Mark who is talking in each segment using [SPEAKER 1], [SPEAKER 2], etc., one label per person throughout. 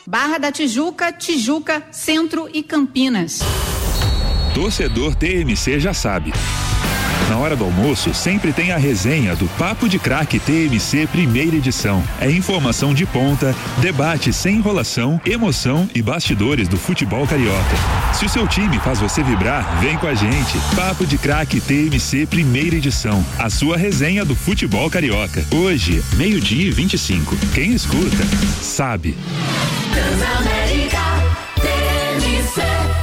[SPEAKER 1] Barra da Tijuca, Tijuca, Centro e Campinas.
[SPEAKER 2] Torcedor TMC já sabe. Na hora do almoço, sempre tem a resenha do Papo de Craque TMC primeira edição. É informação de ponta, debate sem enrolação, emoção e bastidores do futebol carioca. Se o seu time faz você vibrar, vem com a gente. Papo de Craque TMC primeira edição. A sua resenha do futebol carioca. Hoje, 12:25. Quem escuta, sabe.
[SPEAKER 3] Transamérica TMC.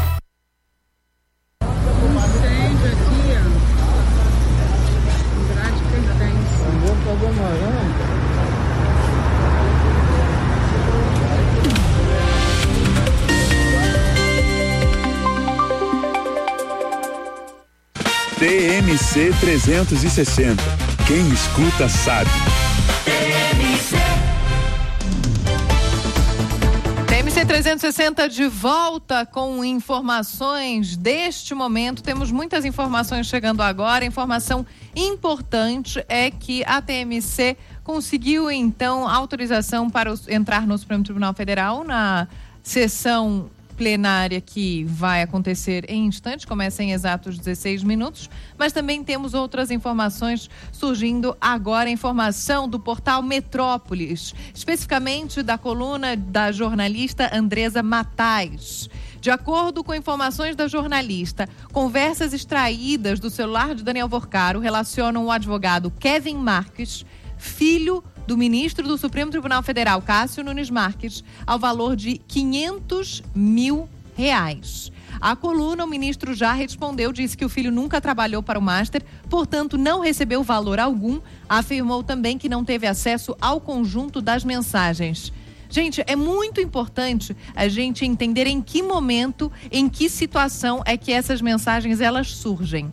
[SPEAKER 2] TMC 360. Quem escuta sabe.
[SPEAKER 4] TMC 360 de volta com informações deste momento. Temos muitas informações chegando agora. Informação importante é que a TMC conseguiu, então, autorização para entrar no Supremo Tribunal Federal na sessão plenária que vai acontecer em instantes, começa em exatos 16 minutos, mas também temos outras informações surgindo agora, informação do portal Metrópolis, especificamente da coluna da jornalista Andresa Matais. De acordo com informações da jornalista, conversas extraídas do celular de Daniel Vorcaro relacionam o advogado Kevin Marques, filho do ministro do Supremo Tribunal Federal, Cássio Nunes Marques, ao valor de R$500 mil. A coluna, o ministro já respondeu, disse que o filho nunca trabalhou para o Master, portanto não recebeu valor algum, afirmou também que não teve acesso ao conjunto das mensagens. Gente, é muito importante a gente entender em que momento, em que situação é que essas mensagens elas surgem.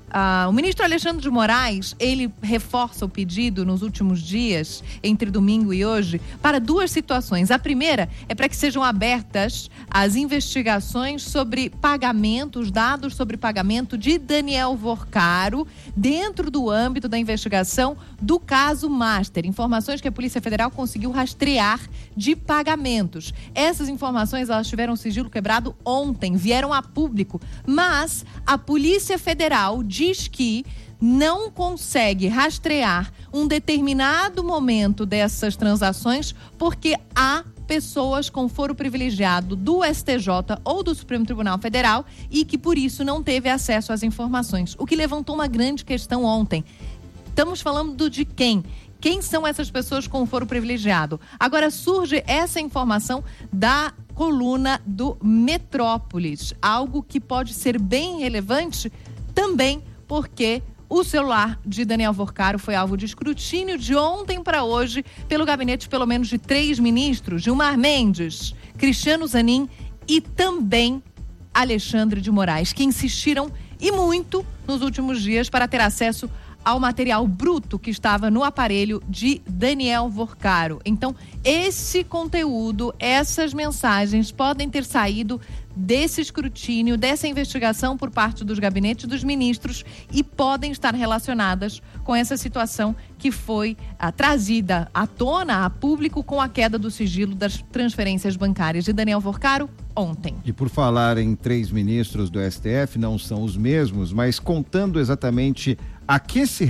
[SPEAKER 4] O ministro Alexandre de Moraes, ele reforça o pedido nos últimos dias, entre domingo e hoje, para duas situações. A primeira é para que sejam abertas as investigações sobre pagamentos, dados sobre pagamento de Daniel Vorcaro, dentro do âmbito da investigação do caso Master. Informações que a Polícia Federal conseguiu rastrear de pagamentos. Essas informações, elas tiveram sigilo quebrado ontem, vieram a público, mas a Polícia Federal diz que não consegue rastrear um determinado momento dessas transações porque há pessoas com foro privilegiado do STJ ou do Supremo Tribunal Federal e que por isso não teve acesso às informações, o que levantou uma grande questão ontem. Estamos falando de quem? Quem são essas pessoas com foro privilegiado? Agora surge essa informação da coluna do Metrópolis, algo que pode ser bem relevante também porque o celular de Daniel Vorcaro foi alvo de escrutínio de ontem para hoje pelo gabinete pelo menos de 3 ministros, Gilmar Mendes, Cristiano Zanin e também Alexandre de Moraes, que insistiram e muito nos últimos dias para ter acesso ao material bruto que estava no aparelho de Daniel Vorcaro. Então, esse conteúdo, essas mensagens podem ter saído desse escrutínio, dessa investigação por parte dos gabinetes dos ministros e podem estar relacionadas com essa situação que foi trazida à tona, a público, com a queda do sigilo das transferências bancárias de Daniel Vorcaro ontem.
[SPEAKER 5] E por falar em 3 ministros do STF, não são os mesmos, mas contando exatamente a que se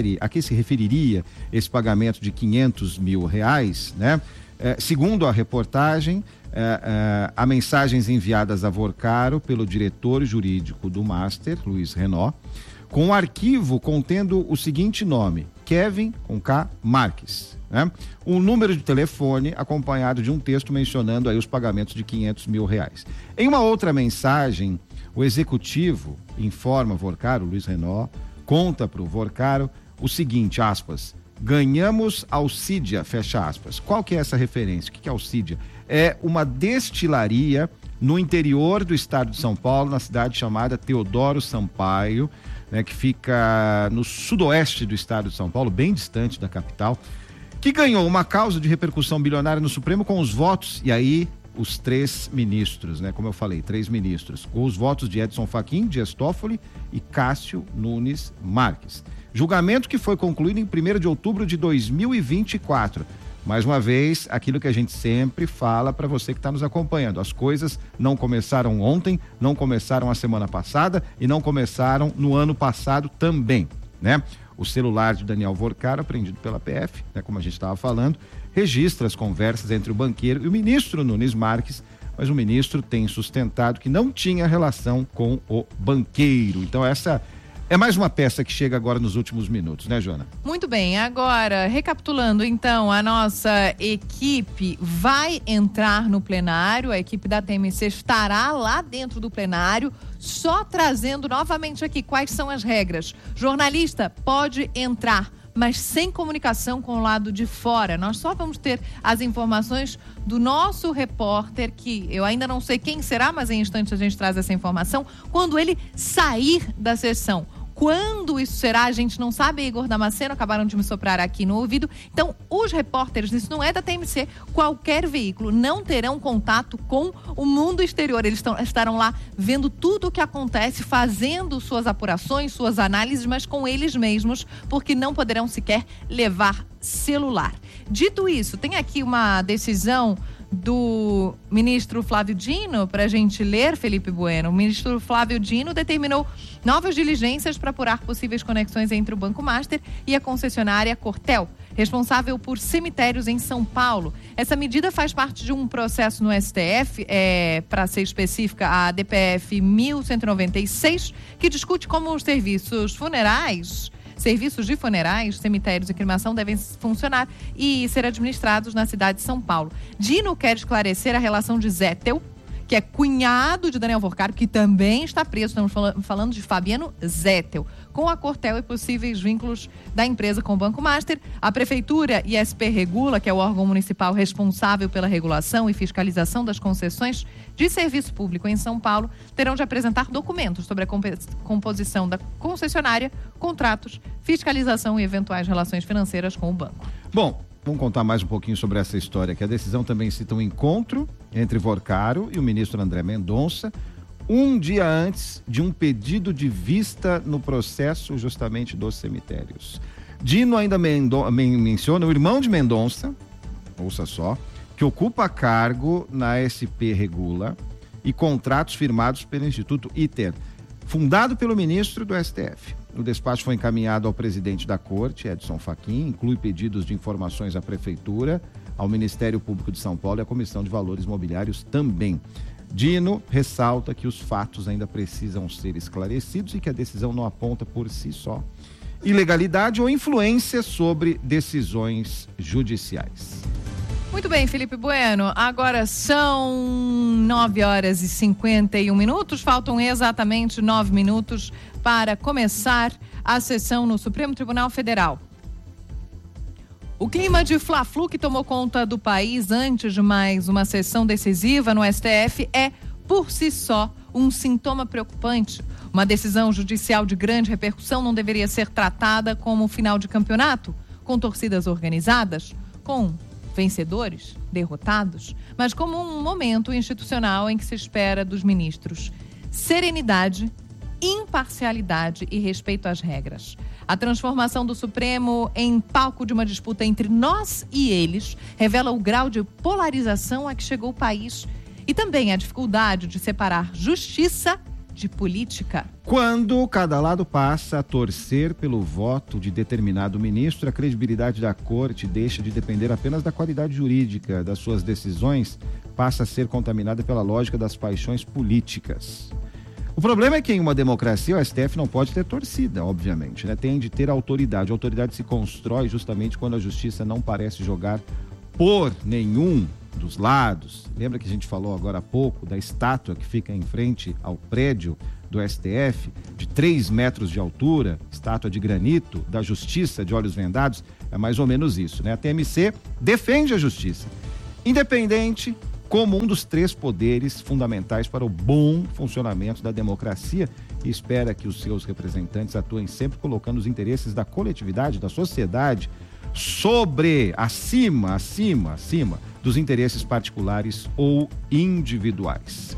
[SPEAKER 5] referiria esse pagamento de R$500 mil, né? Segundo a reportagem, há mensagens enviadas a Vorcaro pelo diretor jurídico do Master, Luiz Renault, com um arquivo contendo o seguinte nome: Kevin, com K, Marques, né? Um número de telefone acompanhado de um texto mencionando aí os pagamentos de R$500 mil. Em uma outra mensagem, o executivo informa Vorcaro, Luiz Renault, conta para o Vorcaro o seguinte, aspas, ganhamos Alcídia, fecha aspas. Qual que é essa referência? O que é Alcídia? É uma destilaria no interior do estado de São Paulo, na cidade chamada Teodoro Sampaio, né, que fica no sudoeste do estado de São Paulo, bem distante da capital, que ganhou uma causa de repercussão bilionária no Supremo com os votos, e aí os 3 ministros, né? Como eu falei, 3 ministros, com os votos de Edson Fachin, Dias Toffoli e Cássio Nunes Marques. Julgamento que foi concluído em 1º de outubro de 2024, Mais uma vez, aquilo que a gente sempre fala para você que está nos acompanhando. As coisas não começaram ontem, não começaram a semana passada e não começaram no ano passado também, né? O celular de Daniel Vorcaro, apreendido pela PF, né, como a gente estava falando, registra as conversas entre o banqueiro e o ministro Nunes Marques, mas o ministro tem sustentado que não tinha relação com o banqueiro. Então essa é mais uma peça que chega agora nos últimos minutos, né, Joana?
[SPEAKER 4] Muito bem, agora, recapitulando então, a nossa equipe vai entrar no plenário, a equipe da TMC estará lá dentro do plenário, só trazendo novamente aqui quais são as regras. Jornalista pode entrar, mas sem comunicação com o lado de fora. Nós só vamos ter as informações do nosso repórter, que eu ainda não sei quem será, mas em instantes a gente traz essa informação, quando ele sair da sessão. Quando isso será, a gente não sabe. Igor Damasceno, acabaram de me soprar aqui no ouvido. Então, os repórteres, isso não é da TMC, qualquer veículo, não terão contato com o mundo exterior. Eles estarão lá vendo tudo o que acontece, fazendo suas apurações, suas análises, mas com eles mesmos, porque não poderão sequer levar celular. Dito isso, tem aqui uma decisão do ministro Flávio Dino para a gente ler, Felipe Bueno. O ministro Flávio Dino determinou novas diligências para apurar possíveis conexões entre o Banco Master e a concessionária Cortel, responsável por cemitérios em São Paulo. Essa medida faz parte de um processo no STF, para ser específica, a DPF 1196, que discute como os serviços de funerais, cemitérios e cremação devem funcionar e ser administrados na cidade de São Paulo. Dino quer esclarecer a relação de Zettel, que é cunhado de Daniel Vorcaro, que também está preso, estamos falando de Fabiano Zettel, com a Cortel e possíveis vínculos da empresa com o Banco Master. A Prefeitura e a SP Regula, que é o órgão municipal responsável pela regulação e fiscalização das concessões de serviço público em São Paulo, terão de apresentar documentos sobre a composição da concessionária, contratos, fiscalização e eventuais relações financeiras com o banco.
[SPEAKER 5] Bom, vamos contar mais um pouquinho sobre essa história, que a decisão também cita um encontro entre Vorcaro e o ministro André Mendonça, um dia antes de um pedido de vista no processo justamente dos cemitérios. Dino ainda menciona o irmão de Mendonça, ouça só, que ocupa cargo na SP Regula e contratos firmados pelo Instituto ITER, fundado pelo ministro do STF. O despacho foi encaminhado ao presidente da Corte, Edson Fachin, inclui pedidos de informações à Prefeitura, ao Ministério Público de São Paulo e à Comissão de Valores Mobiliários também. Dino ressalta que os fatos ainda precisam ser esclarecidos e que a decisão não aponta por si só ilegalidade ou influência sobre decisões judiciais.
[SPEAKER 4] Muito bem, Felipe Bueno, agora são 9h51, faltam exatamente 9 minutos para começar a sessão no Supremo Tribunal Federal. O clima de fla-flu que tomou conta do país antes de mais uma sessão decisiva no STF é, por si só, um sintoma preocupante. Uma decisão judicial de grande repercussão não deveria ser tratada como final de campeonato, com torcidas organizadas, com vencedores, derrotados, mas como um momento institucional em que se espera dos ministros serenidade, imparcialidade e respeito às regras. A transformação do Supremo em palco de uma disputa entre nós e eles revela o grau de polarização a que chegou o país e também a dificuldade de separar justiça de política.
[SPEAKER 5] Quando cada lado passa a torcer pelo voto de determinado ministro, a credibilidade da corte deixa de depender apenas da qualidade jurídica das suas decisões, passa a ser contaminada pela lógica das paixões políticas. O problema é que em uma democracia o STF não pode ter torcida, obviamente, né? Tem de ter autoridade. A autoridade se constrói justamente quando a justiça não parece jogar por nenhum dos lados. Lembra que a gente falou agora há pouco da estátua que fica em frente ao prédio do STF, de 3 metros de altura, estátua de granito da justiça de olhos vendados? É mais ou menos isso, né? A TMC defende a justiça, independente, como um dos 3 poderes fundamentais para o bom funcionamento da democracia, e espera que os seus representantes atuem sempre colocando os interesses da coletividade, da sociedade, acima dos interesses particulares ou individuais.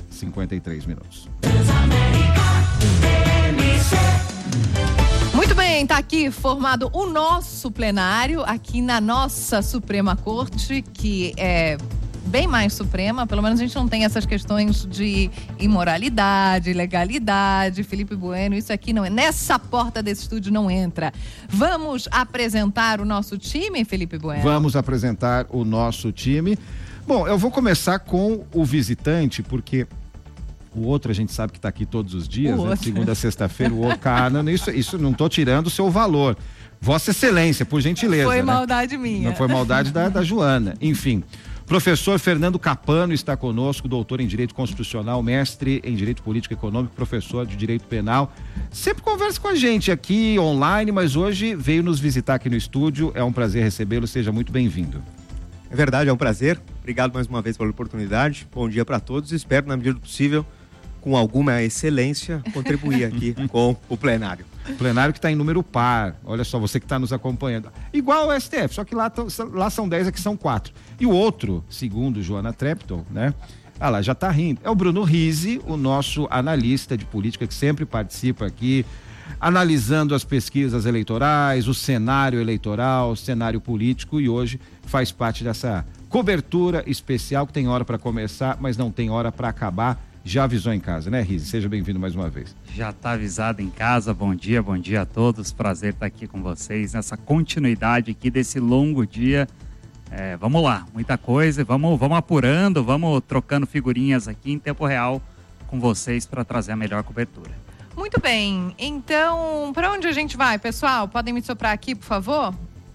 [SPEAKER 5] 9h53.
[SPEAKER 4] Muito bem, bem, tá aqui formado o nosso plenário, aqui na nossa Suprema Corte, que é bem mais suprema, pelo menos a gente não tem essas questões de imoralidade, legalidade. Felipe Bueno, isso aqui não é, nessa porta desse estúdio não entra. Vamos apresentar o nosso time, Felipe Bueno?
[SPEAKER 5] Vamos apresentar o nosso time. Bom, eu vou começar com o visitante, porque o outro a gente sabe que está aqui todos os dias, né? Segunda a sexta-feira, o Ocana, isso não estou tirando o seu valor. Vossa Excelência, por gentileza.
[SPEAKER 4] Foi
[SPEAKER 5] né?
[SPEAKER 4] maldade minha.
[SPEAKER 5] Não foi maldade da Joana. Enfim, professor Fernando Capano está conosco, doutor em Direito Constitucional, mestre em Direito Político e Econômico, professor de Direito Penal. Sempre conversa com a gente aqui online, mas hoje veio nos visitar aqui no estúdio. É um prazer recebê-lo, seja muito bem-vindo.
[SPEAKER 6] É verdade, é um prazer. Obrigado mais uma vez pela oportunidade. Bom dia para todos. Espero, na medida do possível, com alguma excelência, contribuir aqui com o plenário.
[SPEAKER 5] O plenário que está em número par. Olha só, você que está nos acompanhando. Igual ao STF, só que lá são 10, aqui são 4. E o outro, segundo Joana Trepton, né? Ah lá, já está rindo. É o Bruno Rizzi, o nosso analista de política que sempre participa aqui, analisando as pesquisas eleitorais, o cenário eleitoral, o cenário político, e hoje faz parte dessa cobertura especial que tem hora para começar, mas não tem hora para acabar. Já avisou em casa, né, Rizzi? Seja bem-vindo mais uma vez.
[SPEAKER 7] Já está avisado em casa. Bom dia a todos. Prazer estar aqui com vocês nessa continuidade aqui desse longo dia. Vamos lá, muita coisa. Vamos apurando, vamos trocando figurinhas aqui em tempo real com vocês para trazer a melhor cobertura.
[SPEAKER 4] Muito bem, então, para onde a gente vai, pessoal? Podem me soprar aqui, por favor?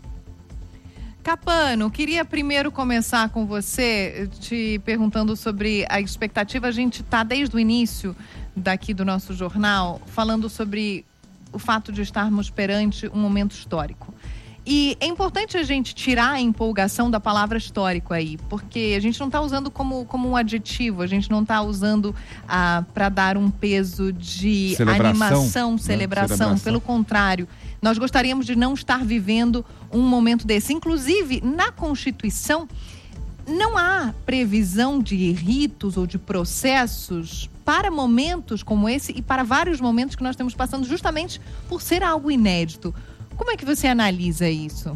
[SPEAKER 4] Capano, queria primeiro começar com você, te perguntando sobre a expectativa. A gente está desde o início daqui do nosso jornal falando sobre o fato de estarmos perante um momento histórico. E é importante a gente tirar a empolgação da palavra histórico aí, porque a gente não está usando como um adjetivo, a gente não está usando para dar um peso de animação, celebração. Pelo contrário, nós gostaríamos de não estar vivendo um momento desse. Inclusive, na Constituição, não há previsão de ritos ou de processos para momentos como esse e para vários momentos que nós estamos passando justamente por ser algo inédito. Como é que você analisa isso?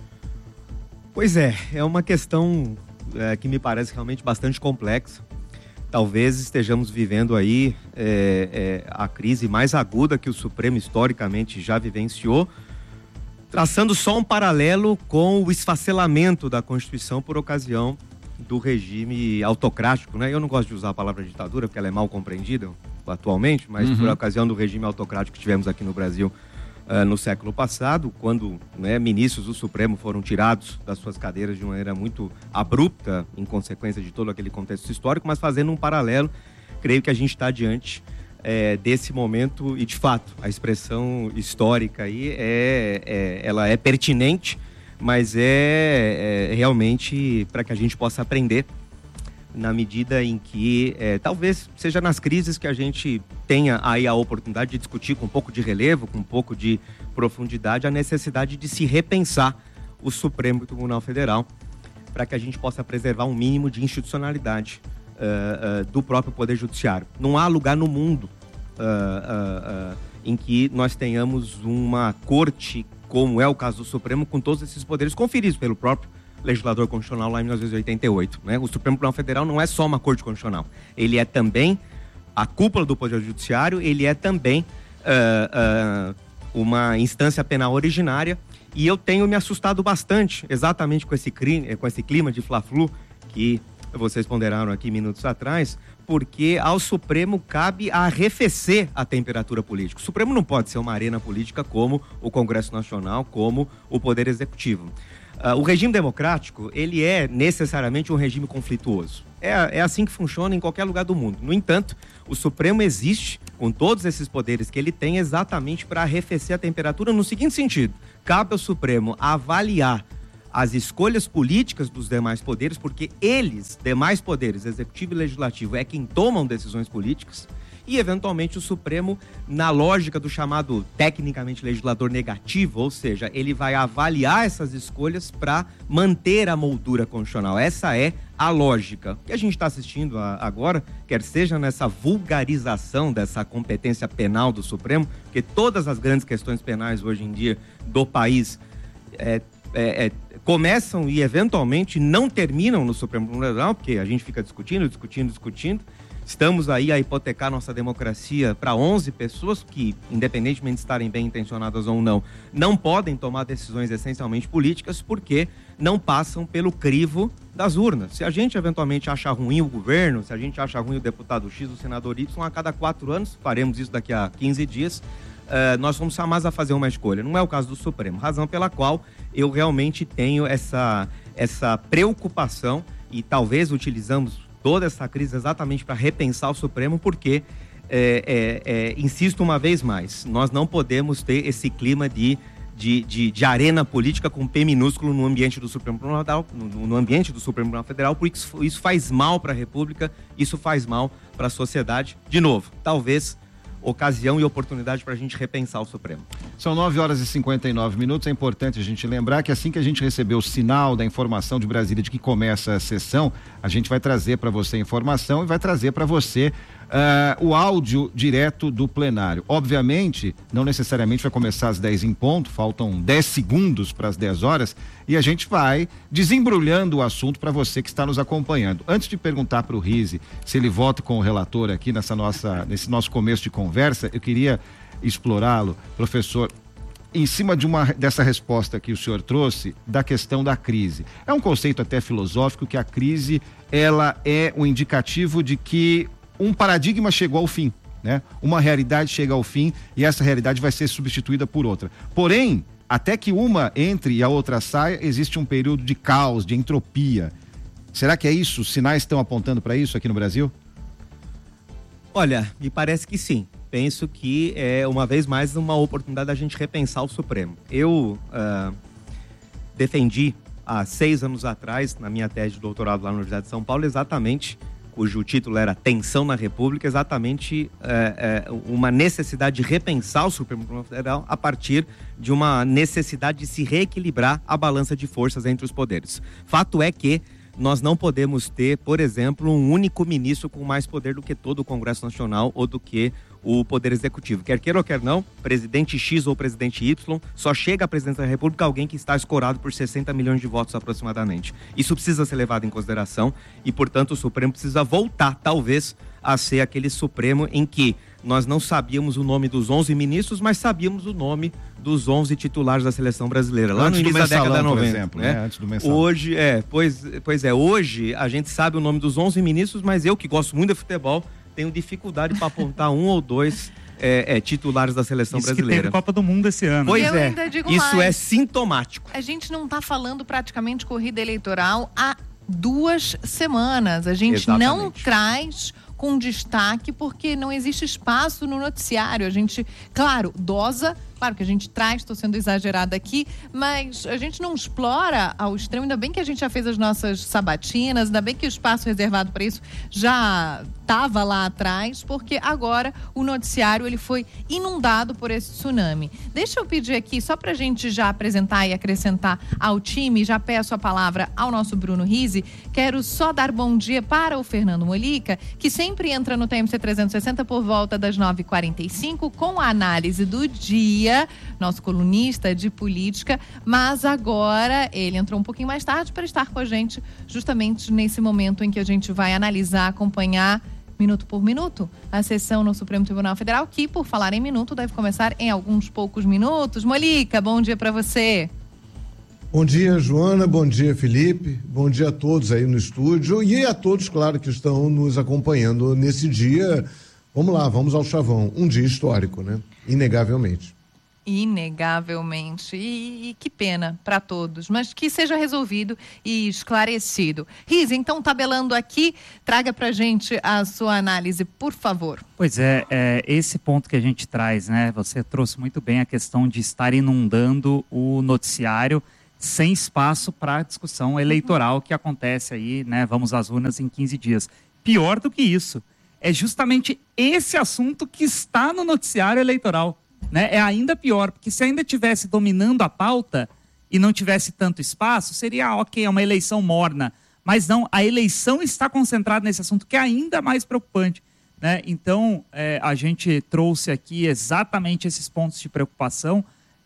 [SPEAKER 6] Pois é uma questão que me parece realmente bastante complexa. Talvez estejamos vivendo aí a crise mais aguda que o Supremo historicamente já vivenciou, traçando só um paralelo com o esfacelamento da Constituição por ocasião do regime autocrático, né? Eu não gosto de usar a palavra ditadura porque ela é mal compreendida atualmente, mas por ocasião do regime autocrático que tivemos aqui no Brasil no século passado, quando ministros do Supremo foram tirados das suas cadeiras de maneira muito abrupta, em consequência de todo aquele contexto histórico, mas fazendo um paralelo, creio que a gente está diante desse momento e, de fato, a expressão histórica aí ela é pertinente, mas realmente para que a gente possa aprender na medida em que talvez seja nas crises que a gente tenha aí a oportunidade de discutir com um pouco de relevo, com um pouco de profundidade, a necessidade de se repensar o Supremo Tribunal Federal para que a gente possa preservar um mínimo de institucionalidade do próprio Poder Judiciário. Não há lugar no mundo em que nós tenhamos uma corte, como é o caso do Supremo, com todos esses poderes conferidos pelo próprio legislador constitucional lá em 1988. Né? O Supremo Tribunal Federal não é só uma corte constitucional. Ele é também a cúpula do Poder Judiciário, ele é também uma instância penal originária, e eu tenho me assustado bastante exatamente com esse clima de fla-flu que vocês ponderaram aqui minutos atrás, porque ao Supremo cabe arrefecer a temperatura política. O Supremo não pode ser uma arena política como o Congresso Nacional, como o Poder Executivo. O regime democrático, ele é necessariamente um regime conflituoso. É assim que funciona em qualquer lugar do mundo. No entanto, o Supremo existe, com todos esses poderes que ele tem, exatamente para arrefecer a temperatura no seguinte sentido: cabe ao Supremo avaliar as escolhas políticas dos demais poderes, porque eles, demais poderes, executivo e legislativo, é quem tomam decisões políticas, e, eventualmente, o Supremo, na lógica do chamado tecnicamente legislador negativo, ou seja, ele vai avaliar essas escolhas para manter a moldura constitucional. Essa é a lógica. O que a gente está assistindo agora, quer seja nessa vulgarização dessa competência penal do Supremo, porque todas as grandes questões penais hoje em dia do país começam e eventualmente não terminam no Supremo Tribunal Federal, porque a gente fica discutindo. Estamos aí a hipotecar nossa democracia para 11 pessoas que, independentemente de estarem bem intencionadas ou não podem tomar decisões essencialmente políticas porque não passam pelo crivo das urnas. Se a gente eventualmente achar ruim o governo, se a gente achar ruim o deputado X, o senador Y, a cada 4 anos, faremos isso daqui a 15 dias, nós vamos chamados a fazer uma escolha. Não é o caso do Supremo, razão pela qual eu realmente tenho essa preocupação e talvez utilizamos toda essa crise exatamente para repensar o Supremo, porque, insisto uma vez mais, nós não podemos ter esse clima de arena política com P minúsculo no ambiente do Supremo Tribunal Federal, porque isso faz mal para a República, isso faz mal para a sociedade. De novo, talvez ocasião e oportunidade para a gente repensar o Supremo.
[SPEAKER 5] São 9h59. É importante a gente lembrar que assim que a gente receber o sinal da informação de Brasília de que começa a sessão, a gente vai trazer para você a informação e vai trazer para você o áudio direto do plenário. Obviamente, não necessariamente vai começar às 10 em ponto, faltam 10 segundos para as 10 horas e a gente vai desembrulhando o assunto para você que está nos acompanhando. Antes de perguntar para o Rizzi se ele vota com o relator aqui nesse nosso começo de conversa, eu queria explorá-lo, professor, em cima dessa resposta que o senhor trouxe da questão da crise. É um conceito até filosófico que a crise ela é um indicativo de que um paradigma chegou ao fim, né? Uma realidade chega ao fim e essa realidade vai ser substituída por outra. Porém, até que uma entre e a outra saia, existe um período de caos, de entropia. Será que é isso? Os sinais estão apontando para isso aqui no Brasil?
[SPEAKER 6] Olha, me parece que sim. Penso que é, uma vez mais, uma oportunidade da gente repensar o Supremo. Eu defendi há 6 anos atrás, na minha tese de doutorado lá na Universidade de São Paulo, exatamente, cujo título era Tensão na República, exatamente uma necessidade de repensar o Supremo Tribunal Federal a partir de uma necessidade de se reequilibrar a balança de forças entre os poderes. Fato é que nós não podemos ter, por exemplo, um único ministro com mais poder do que todo o Congresso Nacional ou do que o Poder Executivo. Quer queira ou quer não, presidente X ou presidente Y, só chega à presidência da República alguém que está escorado por 60 milhões de votos aproximadamente. Isso precisa ser levado em consideração e, portanto, o Supremo precisa voltar, talvez, a ser aquele Supremo em que nós não sabíamos o nome dos 11 ministros, mas sabíamos o nome dos 11 titulares da seleção brasileira, lá no início da década de 90. Por exemplo, né? Antes do mensalão. Hoje, hoje a gente sabe o nome dos 11 ministros, mas eu, que gosto muito de futebol, tenho dificuldade para apontar um ou dois titulares da seleção brasileira.
[SPEAKER 7] Que teve Copa do Mundo esse ano.
[SPEAKER 6] Pois isso é sintomático.
[SPEAKER 4] A gente não está falando praticamente corrida eleitoral há 2 semanas. A gente não traz com destaque porque não existe espaço no noticiário. A gente, claro, dosa, claro que a gente traz, estou sendo exagerada aqui, mas a gente não explora ao extremo. Ainda bem que a gente já fez as nossas sabatinas, ainda bem que o espaço reservado para isso já estava lá atrás, porque agora o noticiário ele foi inundado por esse tsunami. Deixa eu pedir aqui, só para a gente já apresentar e acrescentar ao time, já peço a palavra ao nosso Bruno Rizzi, quero só dar bom dia para o Fernando Molica, que sempre entra no TMC 360 por volta das 9h45 com a análise do dia, nosso colunista de política, mas agora ele entrou um pouquinho mais tarde para estar com a gente justamente nesse momento em que a gente vai analisar, acompanhar minuto por minuto a sessão no Supremo Tribunal Federal, que, por falar em minuto, deve começar em alguns poucos minutos. Molica, bom dia para você.
[SPEAKER 8] Bom dia, Joana, bom dia, Felipe, bom dia a todos aí no estúdio e a todos, claro, que estão nos acompanhando nesse dia. Vamos lá, vamos ao chavão. Um dia histórico, né? Inegavelmente.
[SPEAKER 4] Inegavelmente. E que pena para todos, mas que seja resolvido e esclarecido. Rizzi, então, tabelando aqui, traga para gente a sua análise, por favor.
[SPEAKER 7] Pois é, esse ponto que a gente traz, né? Você trouxe muito bem a questão de estar inundando o noticiário sem espaço para discussão eleitoral que acontece aí, né? Vamos às urnas em 15 dias. Pior do que isso, é justamente esse assunto que está no noticiário eleitoral, né? É ainda pior, porque se ainda tivesse dominando a pauta e não tivesse tanto espaço, seria ok, é uma eleição morna. Mas não, a eleição está concentrada nesse assunto, que é ainda mais preocupante, né? Então, a gente trouxe aqui exatamente esses pontos de preocupação.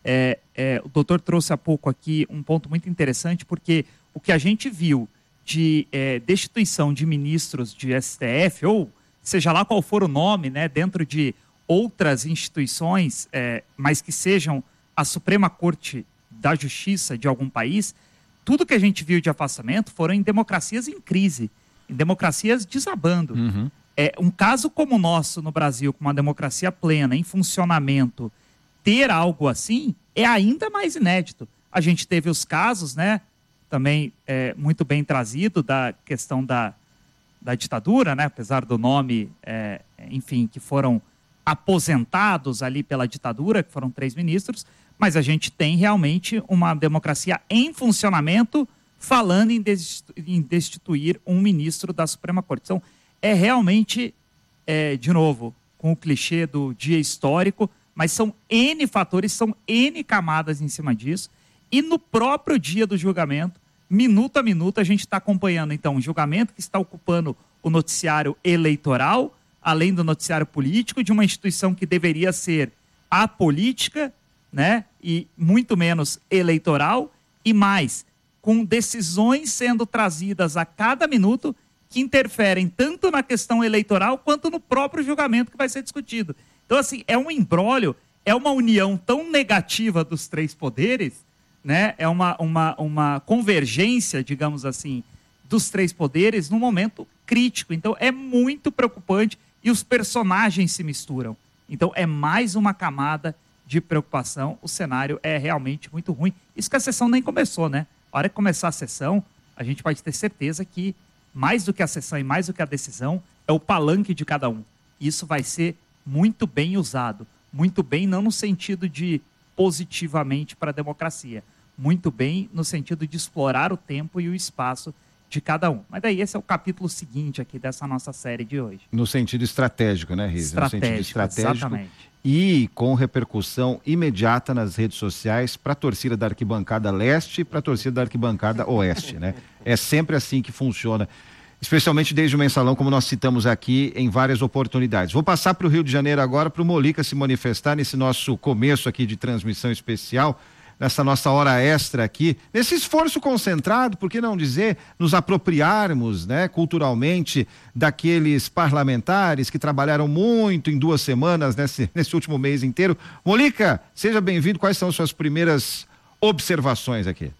[SPEAKER 7] O doutor trouxe há pouco aqui um ponto muito interessante, porque o que a gente viu de destituição de ministros de STF, ou seja lá qual for o nome, né, dentro de outras instituições, mas que sejam a Suprema Corte da Justiça de algum país, tudo que a gente viu de afastamento foram em democracias em crise, em democracias desabando.
[SPEAKER 5] Uhum.
[SPEAKER 7] Um caso como o nosso no Brasil, com uma democracia plena, em funcionamento, ter algo assim é ainda mais inédito. A gente teve os casos, né, também muito bem trazido, da questão da ditadura, né, apesar do nome, enfim, que foram aposentados ali pela ditadura, que foram 3 ministros, mas a gente tem realmente uma democracia em funcionamento falando em destituir um ministro da Suprema Corte. Então, é realmente, de novo, com o clichê do dia histórico, mas são N fatores, são N camadas em cima disso, e no próprio dia do julgamento, minuto a minuto, a gente está acompanhando, então, um julgamento que está ocupando o noticiário eleitoral, além do noticiário político, de uma instituição que deveria ser apolítica, né, e muito menos eleitoral, e mais, com decisões sendo trazidas a cada minuto que interferem tanto na questão eleitoral quanto no próprio julgamento que vai ser discutido. Então, assim, é um imbróglio, é uma união tão negativa dos 3 poderes, né, é uma convergência, digamos assim, dos 3 poderes num momento crítico. Então, é muito preocupante e os personagens se misturam. Então, é mais uma camada de preocupação. O cenário é realmente muito ruim. Isso que a sessão nem começou, né? A hora que começar a sessão, a gente pode ter certeza que mais do que a sessão e mais do que a decisão é o palanque de cada um. Isso vai ser muito bem usado. Muito bem, não no sentido de positivamente para a democracia. Muito bem no sentido de explorar o tempo e o espaço de cada um. Mas daí esse é o capítulo seguinte aqui dessa nossa série de hoje.
[SPEAKER 5] No sentido estratégico, né, Riz? No sentido estratégico.
[SPEAKER 7] Exatamente.
[SPEAKER 5] E com repercussão imediata nas redes sociais para a torcida da arquibancada leste e para a torcida da arquibancada oeste, né? É sempre assim que funciona, especialmente desde o mensalão, como nós citamos aqui em várias oportunidades. Vou passar para o Rio de Janeiro agora para o Molica se manifestar nesse nosso começo aqui de transmissão especial, nessa nossa hora extra aqui, nesse esforço concentrado, por que não dizer, nos apropriarmos, né, culturalmente daqueles parlamentares que trabalharam muito em 2 semanas nesse último mês inteiro. Molica, seja bem-vindo, quais são suas primeiras observações aqui?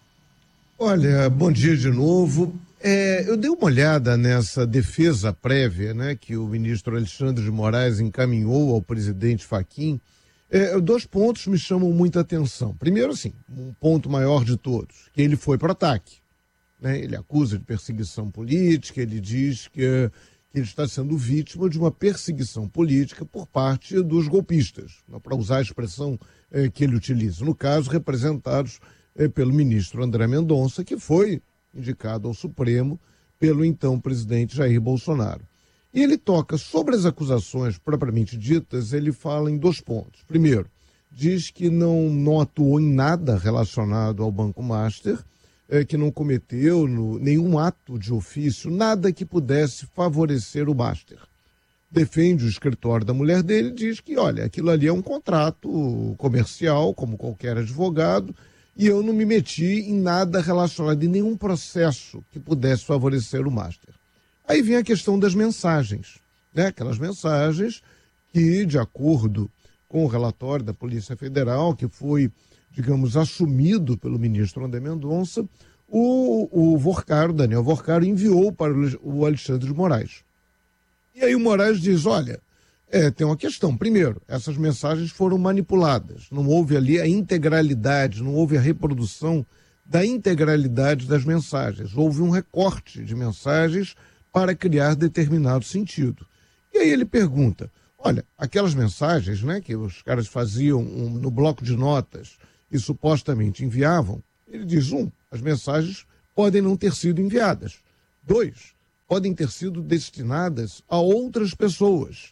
[SPEAKER 8] Olha, bom dia de novo. Eu dei uma olhada nessa defesa prévia, né, que o ministro Alexandre de Moraes encaminhou ao presidente Fachin. 2 pontos me chamam muita atenção. Primeiro, assim, um ponto maior de todos, que ele foi para o ataque, né? Ele acusa de perseguição política, ele diz que ele está sendo vítima de uma perseguição política por parte dos golpistas, para usar a expressão que ele utiliza. No caso, representados pelo ministro André Mendonça, que foi indicado ao Supremo pelo então presidente Jair Bolsonaro. E ele toca sobre as acusações propriamente ditas, ele fala em 2 pontos. Primeiro, diz que não atuou em nada relacionado ao Banco Master, que não cometeu nenhum ato de ofício, nada que pudesse favorecer o Master. Defende o escritório da mulher dele, diz que, olha, aquilo ali é um contrato comercial, como qualquer advogado, e eu não me meti em nada relacionado, em nenhum processo que pudesse favorecer o Master. Aí vem a questão das mensagens, né? Aquelas mensagens que, de acordo com o relatório da Polícia Federal, que foi, digamos, assumido pelo ministro André Mendonça, o Vorcaro, Daniel Vorcaro, enviou para o Alexandre de Moraes. E aí o Moraes diz, olha, tem uma questão. Primeiro, essas mensagens foram manipuladas, não houve ali a integralidade, não houve a reprodução da integralidade das mensagens. Houve um recorte de mensagens para criar determinado sentido. E aí ele pergunta, olha, aquelas mensagens, né, que os caras faziam no bloco de notas e supostamente enviavam, ele diz, as mensagens podem não ter sido enviadas. 2, podem ter sido destinadas a outras pessoas.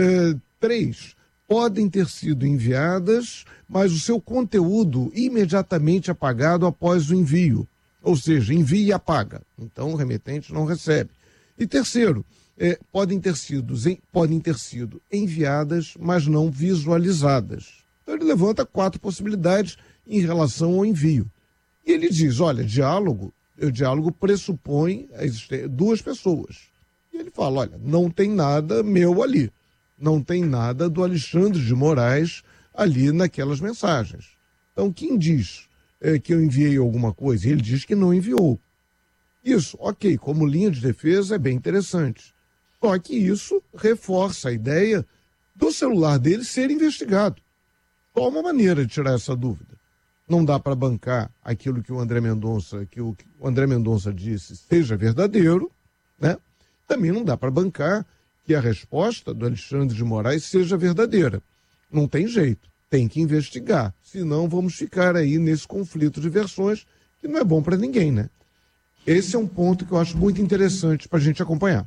[SPEAKER 8] 3, podem ter sido enviadas, mas o seu conteúdo imediatamente apagado após o envio. Ou seja, envia e apaga. Então, o remetente não recebe. E terceiro, podem ter sido enviadas, mas não visualizadas. Então, ele levanta 4 possibilidades em relação ao envio. E ele diz, olha, o diálogo pressupõe a existência de 2 pessoas. E ele fala, olha, não tem nada meu ali. Não tem nada do Alexandre de Moraes ali naquelas mensagens. Então, quem diz que eu enviei alguma coisa? Ele diz que não enviou. Isso, ok, como linha de defesa é bem interessante. Só que isso reforça a ideia do celular dele ser investigado. Só uma maneira de tirar essa dúvida. Não dá para bancar aquilo que o André Mendonça disse seja verdadeiro, né? Também não dá para bancar que a resposta do Alexandre de Moraes seja verdadeira. Não tem jeito, tem que investigar. Senão vamos ficar aí nesse conflito de versões que não é bom para ninguém, né? Esse é um ponto que eu acho muito interessante para a gente acompanhar.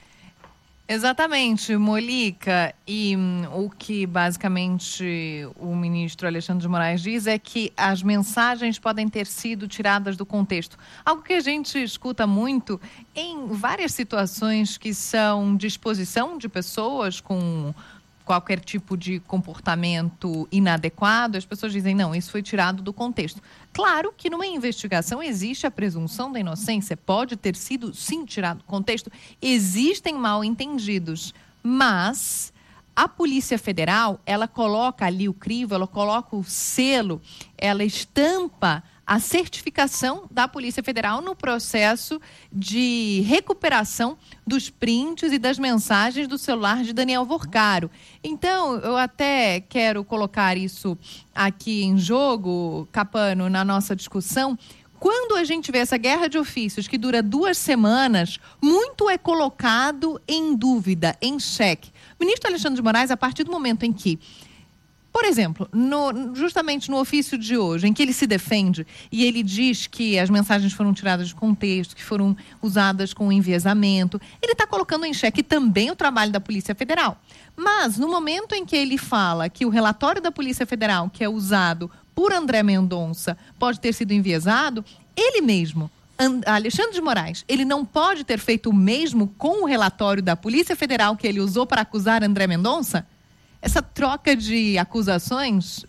[SPEAKER 4] Exatamente, Molica, e o que basicamente o ministro Alexandre de Moraes diz é que as mensagens podem ter sido tiradas do contexto. Algo que a gente escuta muito em várias situações que são de exposição de pessoas com qualquer tipo de comportamento inadequado, as pessoas dizem, não, isso foi tirado do contexto. Claro que numa investigação existe a presunção da inocência, pode ter sido, sim, tirado do contexto, existem mal-entendidos, mas a Polícia Federal, ela coloca ali o crivo, ela coloca o selo, ela estampa a certificação da Polícia Federal no processo de recuperação dos prints e das mensagens do celular de Daniel Vorcaro. Então, eu até quero colocar isso aqui em jogo, Capano, na nossa discussão. Quando a gente vê essa guerra de ofícios que dura 2 semanas, muito é colocado em dúvida, em xeque. O ministro Alexandre de Moraes, a partir do momento em que, por exemplo, justamente no ofício de hoje, em que ele se defende e ele diz que as mensagens foram tiradas de contexto, que foram usadas com enviesamento, ele está colocando em xeque também o trabalho da Polícia Federal. Mas, no momento em que ele fala que o relatório da Polícia Federal, que é usado por André Mendonça, pode ter sido enviesado, ele mesmo, Alexandre de Moraes, ele não pode ter feito o mesmo com o relatório da Polícia Federal que ele usou para acusar André Mendonça? Essa troca de acusações?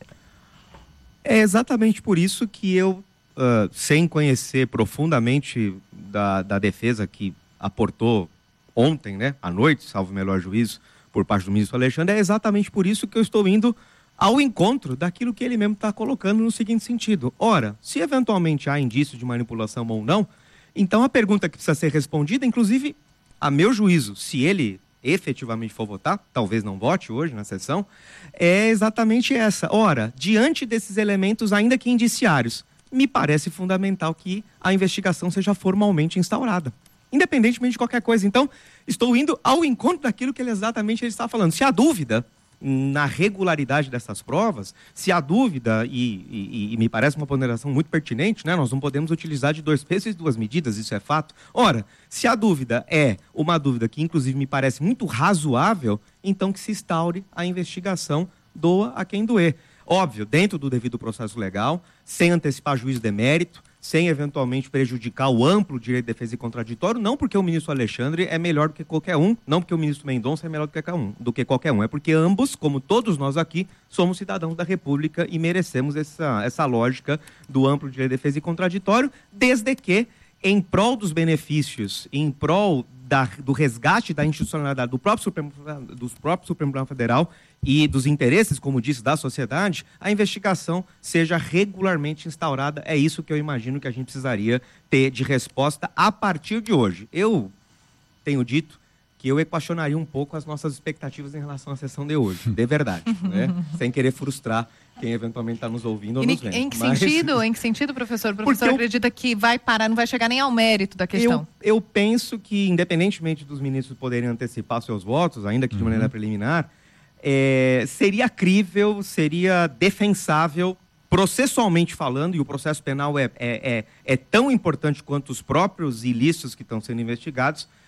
[SPEAKER 6] É exatamente por isso que eu, sem conhecer profundamente da defesa que aportou ontem, né, à noite, salvo o melhor juízo, por parte do ministro Alexandre, é exatamente por isso que eu estou indo ao encontro daquilo que ele mesmo está colocando no seguinte sentido. Ora, se eventualmente há indício de manipulação ou não, então a pergunta que precisa ser respondida, inclusive, a meu juízo, se ele efetivamente for votar, talvez não vote hoje na sessão, é exatamente essa. Ora, diante desses elementos, ainda que indiciários, me parece fundamental que a investigação seja formalmente instaurada, independentemente de qualquer coisa. Então, estou indo ao encontro daquilo que ele está falando. Se há dúvida na regularidade dessas provas, se há dúvida, e me parece uma ponderação muito pertinente, né? Nós não podemos utilizar de 2 pesos e 2 medidas, isso é fato. Ora, se a dúvida é uma dúvida que inclusive me parece muito razoável, então que se instaure a investigação, doa a quem doer. Óbvio, dentro do devido processo legal, sem antecipar juízo de mérito, sem eventualmente prejudicar o amplo direito de defesa e contraditório, não porque o ministro Alexandre é melhor do que qualquer um, não porque o ministro Mendonça é melhor do que qualquer um, é porque ambos, como todos nós aqui, somos cidadãos da República e merecemos essa lógica do amplo direito de defesa e contraditório, desde que, em prol dos benefícios, em prol do resgate da institucionalidade do próprio Supremo Tribunal Federal e dos interesses, como disse, da sociedade, a investigação seja regularmente instaurada. É isso que eu imagino que a gente precisaria ter de resposta a partir de hoje. Eu tenho dito que eu equacionaria um pouco as nossas expectativas em relação à sessão de hoje, de verdade, né? Sem querer frustrar quem eventualmente está nos ouvindo ou nos vendo.
[SPEAKER 4] Em que sentido, professor? O professor acredita que vai parar, não vai chegar nem ao mérito da questão?
[SPEAKER 6] Eu penso que, independentemente dos ministros poderem antecipar seus votos, ainda que de maneira preliminar, seria crível, seria defensável, processualmente falando, e o processo penal é tão importante quanto os próprios ilícitos que estão sendo investigados,